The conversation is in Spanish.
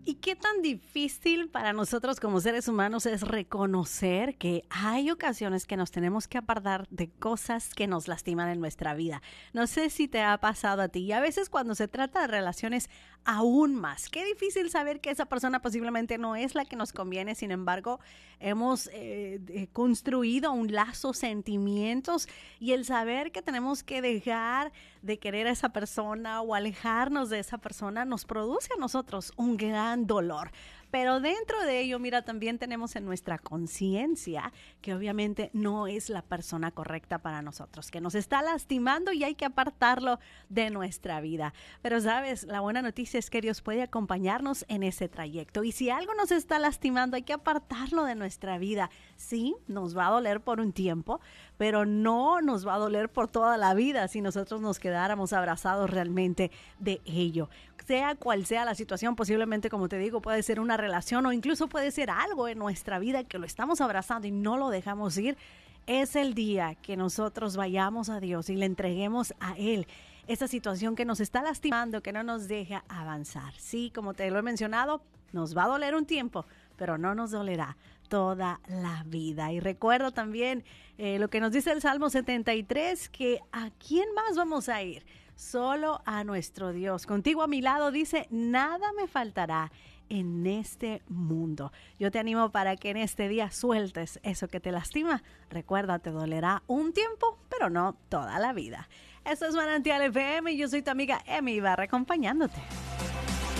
¿Y qué tan difícil para nosotros como seres humanos es reconocer que hay ocasiones que nos tenemos que apartar de cosas que nos lastiman en nuestra vida? No sé si te ha pasado a ti, y a veces cuando se trata de relaciones aún más. Qué difícil saber que esa persona posiblemente no es la que nos conviene, sin embargo, hemos construido un lazo, sentimientos, y el saber que tenemos que dejar de querer a esa persona o alejarnos de esa persona nos produce a nosotros un gran dolor. Pero dentro de ello, mira, también tenemos en nuestra conciencia que obviamente no es la persona correcta para nosotros, que nos está lastimando y hay que apartarlo de nuestra vida. Pero sabes, la buena noticia es que Dios puede acompañarnos en ese trayecto. Y si algo nos está lastimando, hay que apartarlo de nuestra vida. Sí, nos va a doler por un tiempo, pero no nos va a doler por toda la vida si nosotros nos quedáramos abrazados realmente de ello. Sea cual sea la situación, posiblemente, como te digo, puede ser una relación o incluso puede ser algo en nuestra vida que lo estamos abrazando y no lo dejamos ir. Es el día que nosotros vayamos a Dios y le entreguemos a Él esa situación que nos está lastimando, que no nos deja avanzar. Sí, como te lo he mencionado, nos va a doler un tiempo, pero no nos dolerá toda la vida. Y recuerdo también lo que nos dice el Salmo 73, que ¿a quién más vamos a ir? Solo a nuestro Dios. Contigo a mi lado, dice, nada me faltará en este mundo. Yo te animo para que en este día sueltes eso que te lastima. Recuerda, te dolerá un tiempo, pero no toda la vida. Esto es Manantial FM y yo soy tu amiga Emi Ibarra acompañándote.